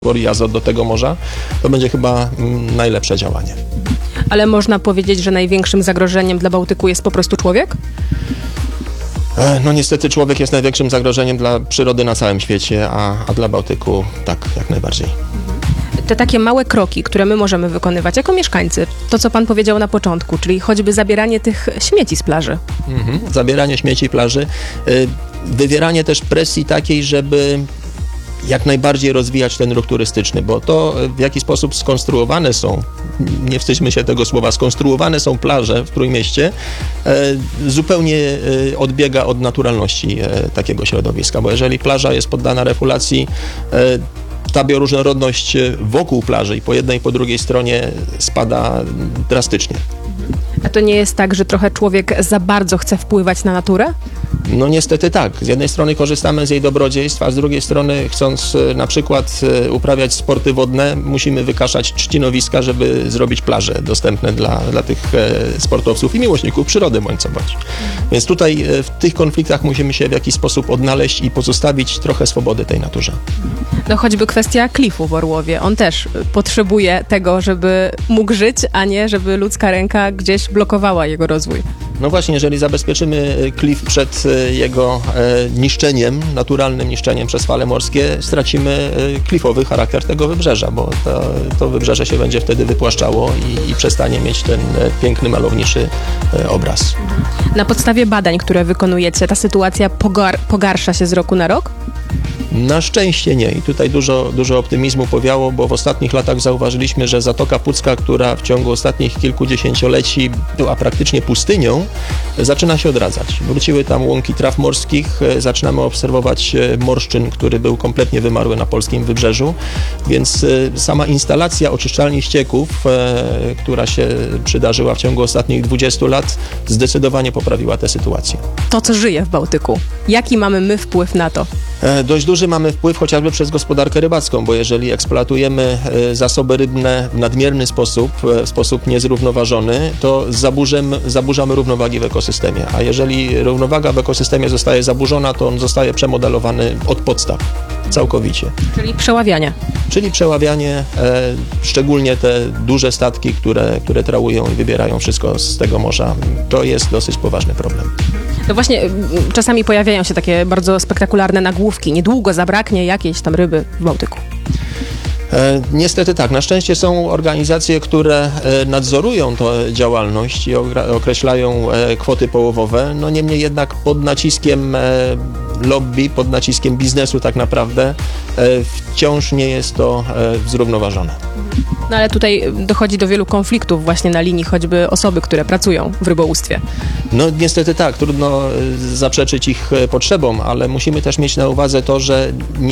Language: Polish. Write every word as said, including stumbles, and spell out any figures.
i azot do tego morza, to będzie chyba mm, najlepsze działanie. Ale można powiedzieć, że największym zagrożeniem dla Bałtyku jest po prostu człowiek? No niestety człowiek jest największym zagrożeniem dla przyrody na całym świecie, a, a dla Bałtyku tak, jak najbardziej. Te takie małe kroki, które my możemy wykonywać jako mieszkańcy, to co pan powiedział na początku, czyli choćby zabieranie tych śmieci z plaży. Mhm. Zabieranie śmieci plaży, y, wywieranie też presji takiej, żeby jak najbardziej rozwijać ten ruch turystyczny, bo to w jaki sposób skonstruowane są, nie wstydźmy się tego słowa, skonstruowane są plaże w Trójmieście, e, zupełnie e, odbiega od naturalności e, takiego środowiska, bo jeżeli plaża jest poddana refulacji, e, ta bioróżnorodność wokół plaży i po jednej i po drugiej stronie spada drastycznie. A to nie jest tak, że trochę człowiek za bardzo chce wpływać na naturę? No niestety tak. Z jednej strony korzystamy z jej dobrodziejstw, a z drugiej strony chcąc na przykład uprawiać sporty wodne, musimy wykaszać trzcinowiska, żeby zrobić plaże dostępne dla, dla tych sportowców i miłośników przyrody bądź co bądź. Więc tutaj w tych konfliktach musimy się w jakiś sposób odnaleźć i pozostawić trochę swobody tej naturze. No choćby kwestia klifu w Orłowie. On też potrzebuje tego, żeby mógł żyć, a nie żeby ludzka ręka gdzieś blokowała jego rozwój. No właśnie, jeżeli zabezpieczymy klif przed jego e, niszczeniem, naturalnym niszczeniem przez fale morskie, stracimy e, klifowy charakter tego wybrzeża, bo to, to wybrzeże się będzie wtedy wypłaszczało i, i przestanie mieć ten e, piękny, malowniczy e, obraz. Na podstawie badań, które wykonujecie, ta sytuacja pogar- pogarsza się z roku na rok? Na szczęście nie. I tutaj dużo, dużo optymizmu powiało, bo w ostatnich latach zauważyliśmy, że Zatoka Pucka, która w ciągu ostatnich kilkudziesięcioleci była praktycznie pustynią, zaczyna się odradzać. Wróciły tam łąki traw morskich, zaczynamy obserwować morszczyn, który był kompletnie wymarły na polskim wybrzeżu, więc sama instalacja oczyszczalni ścieków, która się przydarzyła w ciągu ostatnich dwudziestu lat, zdecydowanie poprawiła tę sytuację. To, co żyje w Bałtyku, jaki mamy my wpływ na to? Dość duży mamy wpływ chociażby przez gospodarkę rybacką, bo jeżeli eksploatujemy zasoby rybne w nadmierny sposób, w sposób niezrównoważony, to zaburzamy, zaburzamy równowagi w ekosystemie. A jeżeli równowaga w ekosystemie zostaje zaburzona, to on zostaje przemodelowany od podstaw całkowicie. Czyli przeławianie. Czyli przeławianie, e, szczególnie te duże statki, które, które trałują i wybierają wszystko z tego morza, to jest dosyć poważny problem. No właśnie, czasami pojawiają się takie bardzo spektakularne nagłówki. Niedługo zabraknie jakiejś tam ryby w Bałtyku. E, niestety tak. Na szczęście są organizacje, które e, nadzorują tę działalność i ogra- określają e, kwoty połowowe. No niemniej jednak pod naciskiem e, lobby, pod naciskiem biznesu tak naprawdę e, wciąż nie jest to e, zrównoważone. No ale tutaj dochodzi do wielu konfliktów właśnie na linii choćby osoby, które pracują w rybołówstwie. No niestety tak. Trudno e, zaprzeczyć ich e, potrzebom, ale musimy też mieć na uwadze to, że nie